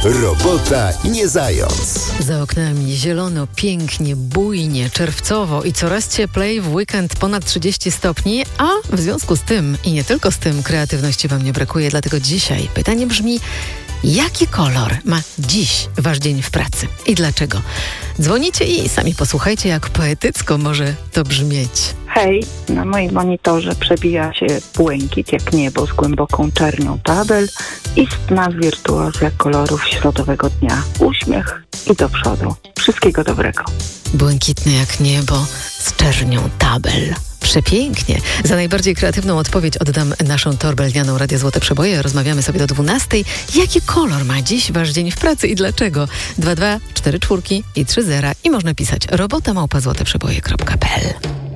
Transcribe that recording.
Robota nie zając. Za oknami zielono, pięknie, bujnie, czerwcowo i coraz cieplej, w weekend ponad 30 stopni, a w związku z tym i nie tylko z tym kreatywności wam nie brakuje, dlatego dzisiaj pytanie brzmi: jaki kolor ma dziś wasz dzień w pracy i dlaczego? Dzwonicie i sami posłuchajcie, jak poetycko może to brzmieć. Hej, na moim monitorze przebija się błękit jak niebo z głęboką czernią tabel, istna wirtuozja kolorów środowego dnia. Uśmiech i do przodu. Wszystkiego dobrego. Błękitne jak niebo z czernią tabel. Przepięknie. Za najbardziej kreatywną odpowiedź oddam naszą torbę lnianą Radia Złote Przeboje. Rozmawiamy sobie do 12. Jaki kolor ma dziś wasz dzień w pracy i dlaczego? 22 44 i 30 i można pisać robota@złoteprzeboje.pl.